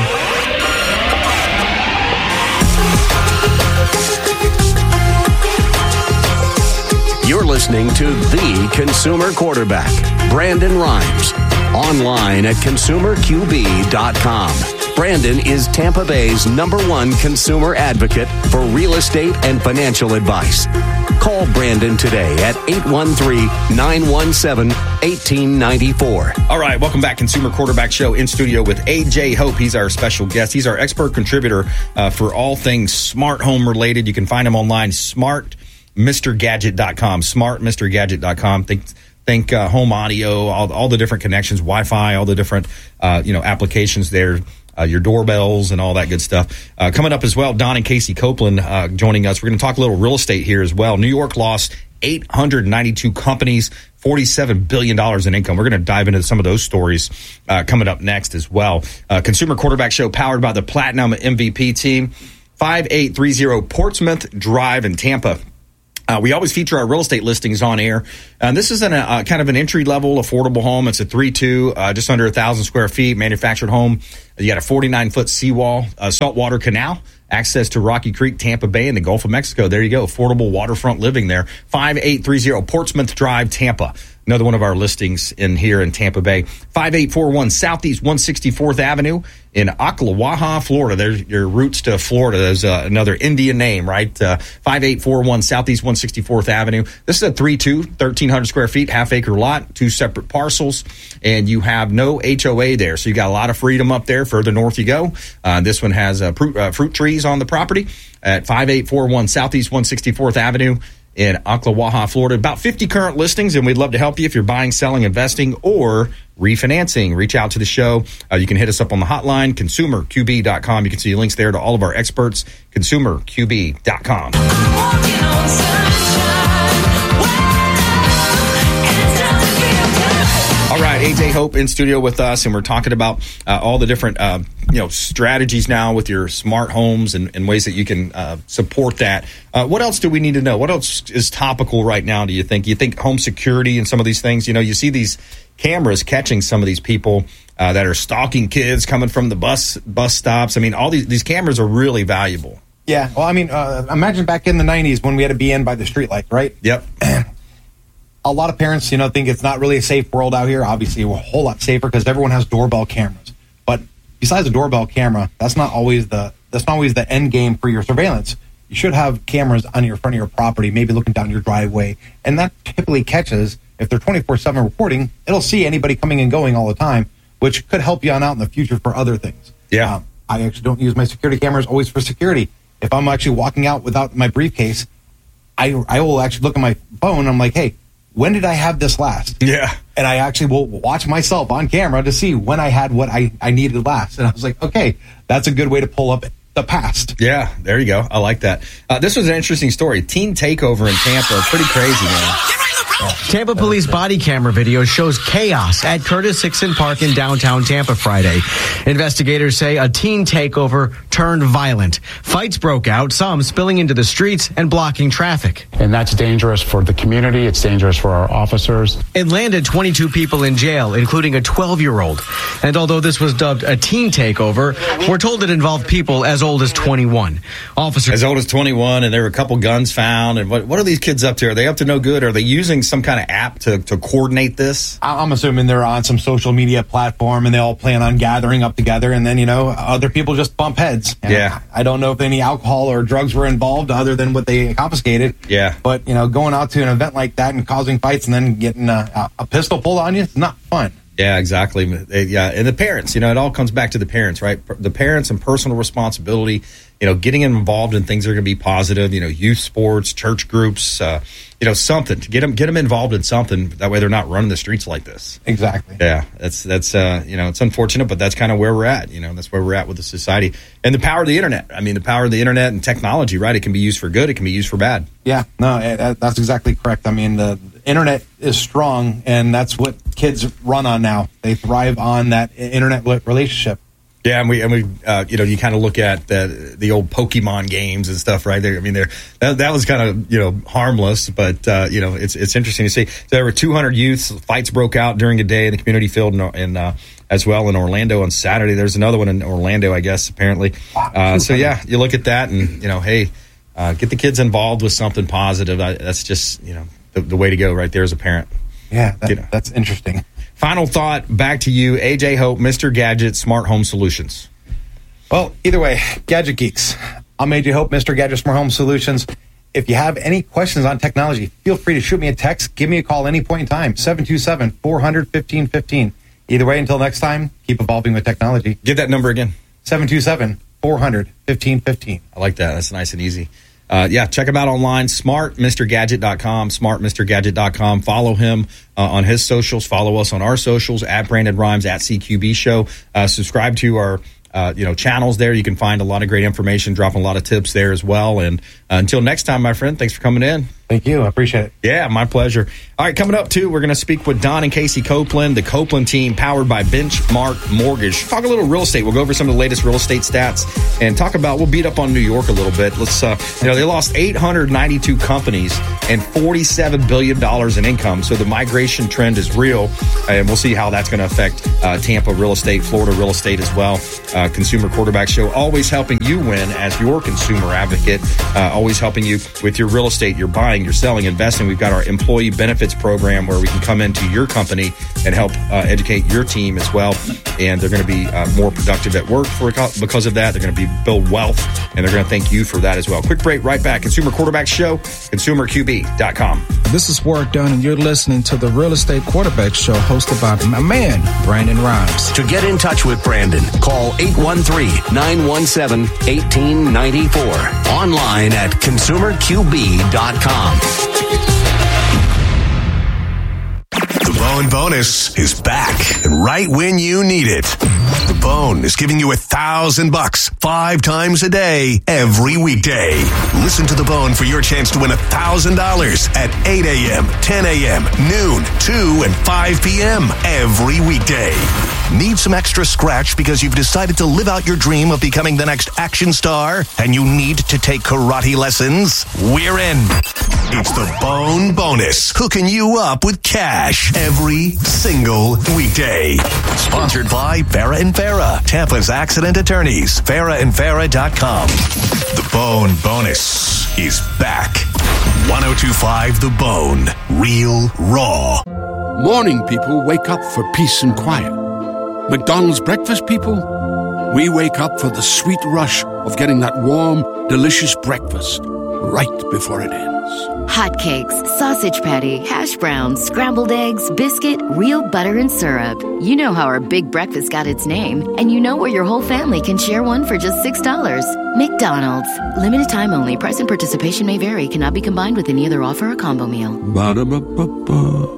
You're listening to The Consumer Quarterback, Brandon Rhymes. Online at consumerqb.com. Brandon is Tampa Bay's #1 consumer advocate for real estate and financial advice. Call Brandon today at 813-917-1894. All right, welcome back. Consumer Quarterback Show in studio with AJ Hope. He's our special guest. He's our expert contributor for all things smart home related. You can find him online, smartmrgadget.com, smartmrgadget.com. Think home audio, all the different connections, Wi-Fi, all the different applications there. your doorbells and all that good stuff. Coming up as well, Don and Casey Copeland joining us. We're going to talk a little real estate here as well. New York lost 892 companies, $47 billion in income. We're going to dive into some of those stories coming up next as well. Consumer Quarterback Show powered by the Platinum MVP team. 5830 Portsmouth Drive in Tampa. We always feature our real estate listings on air. This is kind of an entry-level affordable home. It's a 3-2, just under 1,000 square feet, manufactured home. You got a 49-foot seawall, saltwater canal, access to Rocky Creek, Tampa Bay, and the Gulf of Mexico. There you go, affordable waterfront living there. 5830 Portsmouth Drive, Tampa. Another one of our listings here in Tampa Bay. 5841 Southeast 164th Avenue in Ocklawaha, Florida. There's your roots to Florida. There's another Indian name, right? 5841 Southeast 164th Avenue. This is a 3-2, 1,300 square feet, half-acre lot, 2 separate parcels, and you have no HOA there. So you got a lot of freedom up there. Further north you go. This one has fruit trees on the property at 5841 Southeast 164th Avenue in Ocklawaha, Florida. About 50 current listings, and we'd love to help you if you're buying, selling, investing, or refinancing. Reach out to the show. You can hit us up on the hotline, consumerqb.com. You can see links there to all of our experts, consumerqb.com. All right, AJ Hope in studio with us, and we're talking about all the different strategies now with your smart homes and ways that you can support that. What else do we need to know? What else is topical right now, do you think? You think home security and some of these things? You see these cameras catching some of these people that are stalking kids coming from the bus stops. I mean, all these cameras are really valuable. Yeah, well, I mean, imagine back in the 90s when we had to be in by the streetlight, right? Yep. A lot of parents, think it's not really a safe world out here. Obviously, we're a whole lot safer because everyone has doorbell cameras. But besides a doorbell camera, that's not always the end game for your surveillance. You should have cameras on your front of your property, maybe looking down your driveway, and that typically catches, if they're 24/7 reporting, it'll see anybody coming and going all the time, which could help you on out in the future for other things. Yeah. I actually don't use my security cameras always for security. If I'm actually walking out without my briefcase, I will actually look at my phone. I'm like, hey, when did I have this last? Yeah. And I actually will watch myself on camera to see when I had what I needed last. And I was like, okay, that's a good way to pull up the past. Yeah, there you go. I like that. This was an interesting story. Teen takeover in Tampa. Pretty crazy, man. Tampa police body camera video shows chaos at Curtis Hickson Park in downtown Tampa Friday. Investigators say a teen takeover turned violent. Fights broke out, some spilling into the streets and blocking traffic. And that's dangerous for the community. It's dangerous for our officers. It landed 22 people in jail, including a 12-year-old. And although this was dubbed a teen takeover, we're told it involved people as old as 21. Officers as old as 21, and there were a couple guns found. And what are these kids up to? Are they up to no good? Are they using some kind of app to coordinate this? I'm assuming they're on some social media platform and they all plan on gathering up together, and then other people just bump heads. Yeah. I don't know if any alcohol or drugs were involved other than what they confiscated. Yeah. But going out to an event like that and causing fights and then getting a pistol pulled on you, it's not fun. Yeah, exactly. Yeah, and the parents, it all comes back to the parents, right? The parents and personal responsibility, getting involved in things that are going to be positive, youth sports, church groups, something to get them involved in something. That way they're not running the streets like this. Exactly. Yeah, that's it's unfortunate, but that's kind of where we're at. That's where we're at with the society and the power of the internet. I mean, the power of the internet and technology, right? It can be used for good. It can be used for bad. Yeah, no, that's exactly correct. I mean, the internet is strong, and that's what kids run on now. They thrive on that internet relationship. Yeah, and we you kind of look at the old Pokemon games and stuff, right? There, I mean, that was kind of harmless, but it's interesting to see. There were 200 youths. Fights broke out during the day in the community field in as well in Orlando on Saturday. There's another one in Orlando, I guess, apparently. So yeah, you look at that and hey, get the kids involved with something positive. That's just the way to go right there as a parent. Yeah, that's interesting. Final thought, back to you, AJ Hope, Mr. Gadget, Smart Home Solutions. Well, either way, Gadget Geeks. I'm AJ Hope, Mr. Gadget, Smart Home Solutions. If you have any questions on technology, feel free to shoot me a text, give me a call any point in time, 727-400-1515. Either way, until next time, keep evolving with technology. Give that number again. 727-400-1515. I like that. That's nice and easy. Check him out online, smartmrgadget.com, smartmrgadget.com. Follow him on his socials. Follow us on our socials, at Brandon Rhymes, at CQB Show. Subscribe to our channels there. You can find a lot of great information, dropping a lot of tips there as well. And until next time, my friend, thanks for coming in. Thank you. I appreciate it. Yeah, my pleasure. All right, coming up, too, we're going to speak with Don and Casey Copeland, the Copeland team powered by Benchmark Mortgage. Talk a little real estate. We'll go over some of the latest real estate stats and talk about, we'll beat up on New York a little bit. Let's, they lost 892 companies and $47 billion in income. So the migration trend is real, and we'll see how that's going to affect Tampa real estate, Florida real estate as well. Consumer Quarterback Show, always helping you win as your consumer advocate, always helping you with your real estate, your buying, you're selling, investing. We've got our employee benefits program where we can come into your company and help educate your team as well. And they're going to be more productive at work because of that. They're going to build wealth, and they're going to thank you for that as well. Quick break, right back. Consumer Quarterback Show, consumerqb.com. This is Warwick Dunn, and you're listening to the Real Estate Quarterback Show hosted by my man, Brandon Rhymes. To get in touch with Brandon, call 813-917-1894. Online at consumerqb.com. The Bone Bonus is back, and right when you need it. The Bone is giving you $1,000 5 times a day, every weekday. Listen to The Bone for your chance to win $1,000 at 8 a.m., 10 a.m., noon, 2, and 5 p.m. every weekday. Need some extra scratch because you've decided to live out your dream of becoming the next action star and you need to take karate lessons? We're in. It's the Bone Bonus, hooking you up with cash every single weekday. Sponsored by Farah and Farah, Tampa's accident attorneys, farahandfarah.com. The Bone Bonus is back. 102.5 The Bone, real raw. Morning people wake up for peace and quiet. McDonald's breakfast people, we wake up for the sweet rush of getting that warm, delicious breakfast right before it ends. Hotcakes, sausage patty, hash browns, scrambled eggs, biscuit, real butter and syrup. You know how our big breakfast got its name, and you know where your whole family can share one for just $6. McDonald's. Limited time only. Price and participation may vary. Cannot be combined with any other offer or combo meal. Ba-da-ba-ba-ba.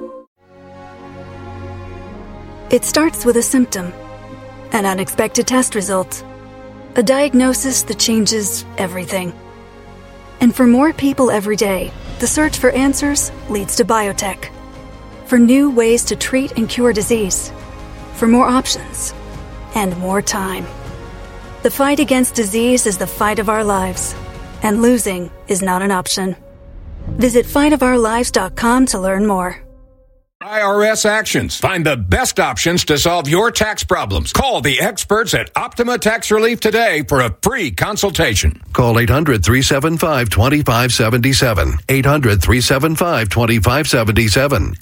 It starts with a symptom, an unexpected test result, a diagnosis that changes everything. And for more people every day, the search for answers leads to biotech, for new ways to treat and cure disease, for more options, and more time. The fight against disease is the fight of our lives, and losing is not an option. Visit fightofourlives.com to learn more. IRS Actions. Find the best options to solve your tax problems. Call the experts at Optima Tax Relief today for a free consultation. Call 800-375-2577. 800-375-2577.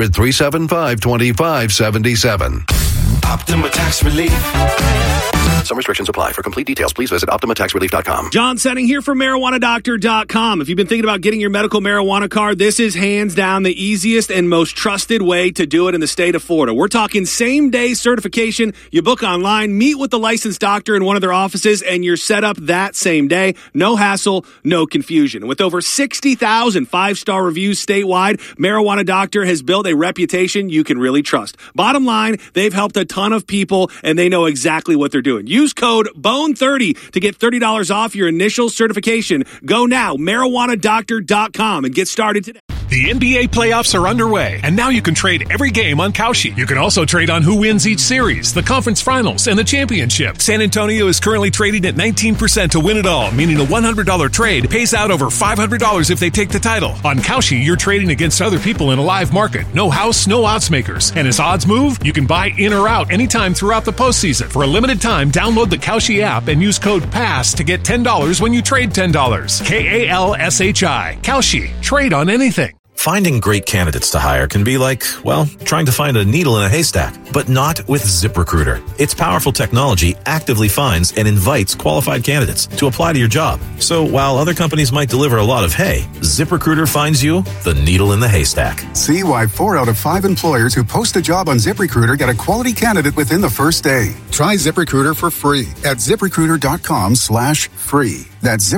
800-375-2577. Optima Tax Relief. Some restrictions apply. For complete details, please visit OptimaTaxRelief.com. John Setting here for MarijuanaDoctor.com. If you've been thinking about getting your medical marijuana card, this is hands down the easiest and most trusted way to do it in the state of Florida. We're talking same-day certification. You book online, meet with the licensed doctor in one of their offices, and you're set up that same day. No hassle, no confusion. With over 60,000 five-star reviews statewide, Marijuana Doctor has built a reputation you can really trust. Bottom line, they've helped a ton of people, and they know exactly what they're doing. Use code BONE30 to get $30 off your initial certification. Go now, marijuanadoctor.com, and get started today. The NBA playoffs are underway, and now you can trade every game on Kalshi. You can also trade on who wins each series, the conference finals, and the championship. San Antonio is currently trading at 19% to win it all, meaning a $100 trade pays out over $500 if they take the title. On Kalshi, you're trading against other people in a live market. No house, no odds makers. And as odds move, you can buy in or out anytime throughout the postseason. For a limited time, download the Kalshi app and use code PASS to get $10 when you trade $10. KALSHI. Kalshi. Trade on anything. Finding great candidates to hire can be like, well, trying to find a needle in a haystack, but not with ZipRecruiter. Its powerful technology actively finds and invites qualified candidates to apply to your job. So while other companies might deliver a lot of hay, ZipRecruiter finds you the needle in the haystack. See why 4 out of 5 employers who post a job on ZipRecruiter get a quality candidate within the first day. Try ZipRecruiter for free at ZipRecruiter.com/free. That's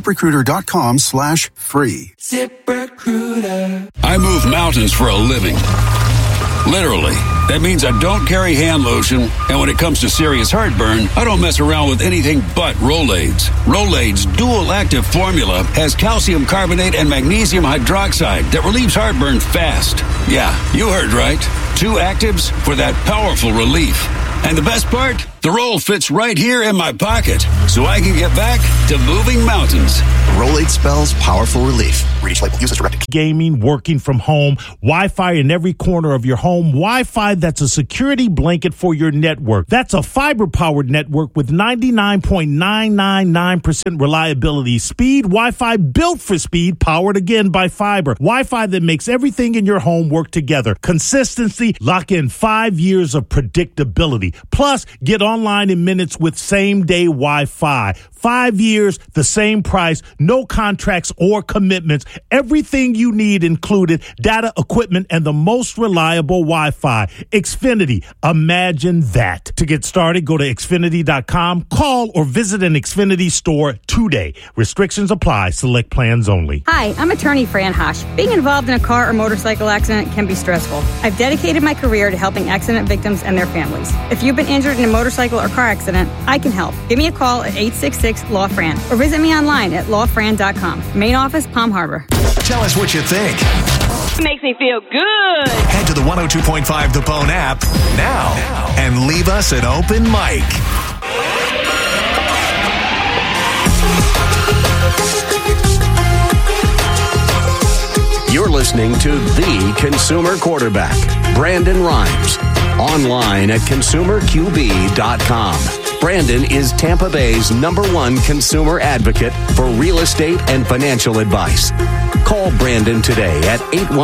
ZipRecruiter.com/free. ZipRecruiter. I move mountains for a living. Literally. That means I don't carry hand lotion, and when it comes to serious heartburn, I don't mess around with anything but Rolaids. Rolaids' dual-active formula has calcium carbonate and magnesium hydroxide that relieves heartburn fast. Yeah, you heard right. 2 actives for that powerful relief. And the best part? The roll fits right here in my pocket, so I can get back to moving mountains. Rolade spells powerful relief. Read each label. Use as directed. Gaming, working from home, Wi-Fi in every corner of your home, Wi-Fi that's a security blanket for your network. That's a fiber-powered network with 99.999% reliability. Speed, Wi-Fi built for speed, powered again by fiber. Wi-Fi that makes everything in your home work together. Consistency, lock in 5 years of predictability. Plus, get online in minutes with same-day Wi-Fi. 5 years, the same price, no contracts or commitments. Everything you need included, data, equipment, and the most reliable Wi-Fi. Xfinity, imagine that. To get started, go to Xfinity.com, call or visit an Xfinity store today. Restrictions apply. Select plans only. Hi, I'm attorney Fran Hosh. Being involved in a car or motorcycle accident can be stressful. I've dedicated my career to helping accident victims and their families. If you've been injured in a motorcycle or car accident, I can help. Give me a call at 866-LAW-FRAN or visit me online at lawfran.com. Main office, Palm Harbor. Tell us what you think. It makes me feel good. Head to the 102.5 The Bone app now and leave us an open mic. You're listening to The Consumer Quarterback, Brandon Rhymes. Online at consumerqb.com. Brandon is Tampa Bay's #1 consumer advocate for real estate and financial advice. Call Brandon today at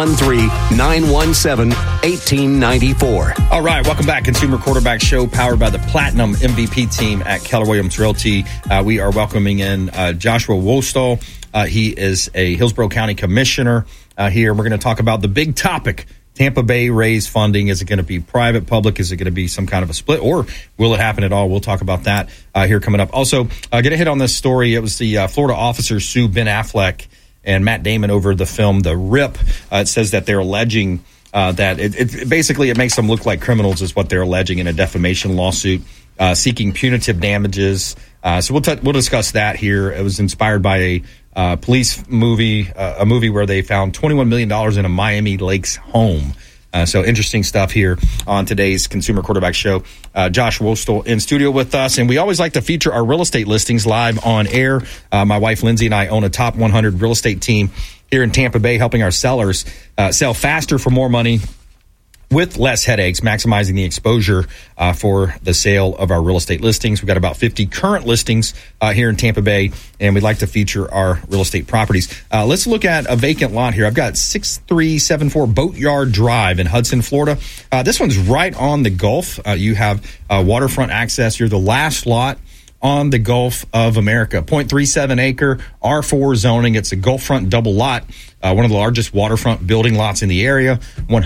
813-917-1894. All right, welcome back. Consumer Quarterback Show powered by the Platinum MVP team at Keller Williams Realty. We are welcoming in Joshua Wostall. He is a Hillsborough County Commissioner here. We're going to talk about the big topic. Tampa Bay raise funding. Is it going to be private, public? Is it going to be some kind of a split? Or will it happen at all? We'll talk about that here coming up. Also, going to hit on this story. It was the Florida officers sue Ben Affleck and Matt Damon over the film The Rip. It says that they're alleging that it basically it makes them look like criminals is what they're alleging in a defamation lawsuit, seeking punitive damages. So we'll discuss that here. It was inspired by a police movie, a movie where they found $21 million in a Miami Lakes home. So interesting stuff here on today's Consumer Quarterback Show. Josh Wostall in studio with us, and we always like to feature our real estate listings live on air. My wife Lindsay and I own a top 100 real estate team here in Tampa Bay, helping our sellers sell faster for more money with less headaches, maximizing the exposure for the sale of our real estate listings. We've got about 50 current listings here in Tampa Bay, and we'd like to feature our real estate properties. Let's look at a vacant lot here. I've got 6374 Boatyard Drive in Hudson, Florida. This one's right on the Gulf. You have waterfront access. You're the last lot on the Gulf of America. 0.37 acre, R4 zoning. It's a Gulffront double lot. One of the largest waterfront building lots in the area.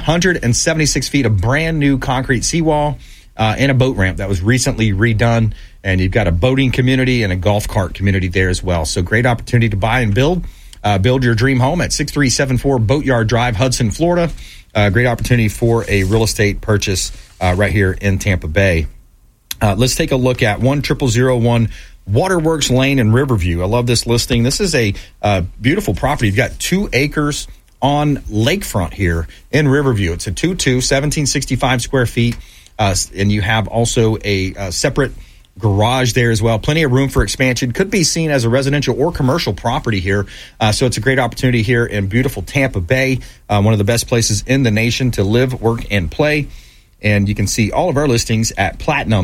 176 feet of brand new concrete seawall and a boat ramp that was recently redone. And you've got a boating community and a golf cart community there as well. So great opportunity to buy and build. Build your dream home at 6374 Boatyard Drive, Hudson, Florida. Great opportunity for a real estate purchase right here in Tampa Bay. Let's take a look at 10001 Waterworks Lane in Riverview. I love this listing. This is a beautiful property. You've got 2 acres on lakefront here in Riverview. It's a 2-2, 1765 square feet, and you have also a separate garage there as well. Plenty of room for expansion. Could be seen as a residential or commercial property here. So it's a great opportunity here in beautiful Tampa Bay, one of the best places in the nation to live, work, and play. And you can see all of our listings at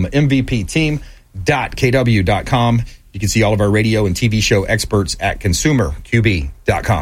platinummvpteam.kw.com. You can see all of our radio and TV show experts at consumerqb.com.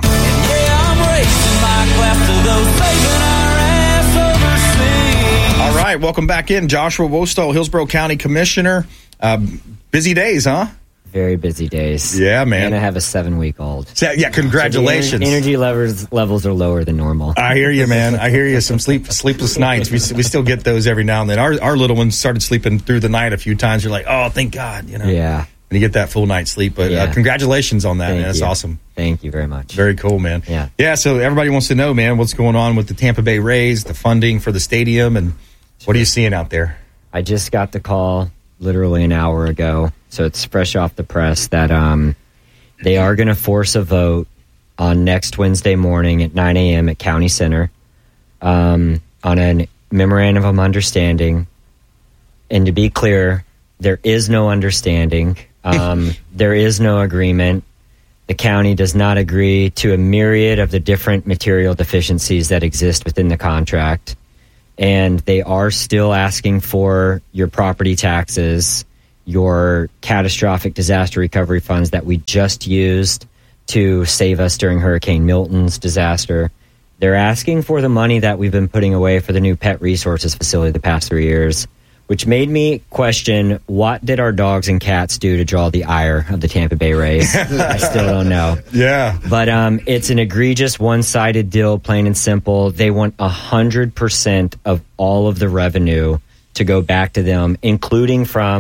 All right, welcome back in. Joshua Wostall, Hillsborough County Commissioner. Busy days, huh? Very busy days. Yeah, man. And I have a 7-week-old. So, yeah, congratulations. So energy levels are lower than normal. I hear you, man. I hear you. Some sleepless nights. We still get those every now and then. Our little ones started sleeping through the night a few times. You're like, oh, thank God. You know. Yeah. and you get that full night's sleep. But congratulations on that, man. That's awesome. Thank you very much. Very cool, man. Yeah. So everybody wants to know, man, what's going on with the Tampa Bay Rays, the funding for the stadium, and what are you seeing out there? I just got the call literally an hour ago, so it's fresh off the press that they are going to force a vote on next Wednesday morning at 9 a.m. at County Center on a memorandum of understanding. And to be clear, there is no understanding. There is no agreement. The county does not agree to a myriad of the different material deficiencies that exist within the contract. And they are still asking for your property taxes, your catastrophic disaster recovery funds that we just used to save us during Hurricane Milton's disaster. They're asking for the money that we've been putting away for the new pet resources facility the past 3 years, which made me question, what did our dogs and cats do to draw the ire of the Tampa Bay Rays? I still don't know. Yeah. But it's an egregious one-sided deal, plain and simple. They want 100% of all of the revenue to go back to them, including from